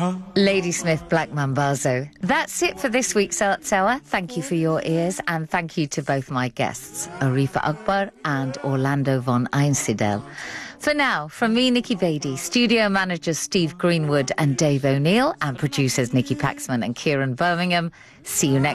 Ladysmith Black Mambazo. That's it for this week's Arts Hour. Thank you for your ears, and thank you to both my guests, Arifa Akbar and Orlando von Einsiedel. For now, from me, Nikki Beattie, studio managers Steve Greenwood and Dave O'Neill, and producers Nikki Paxman and Kieran Birmingham. See you next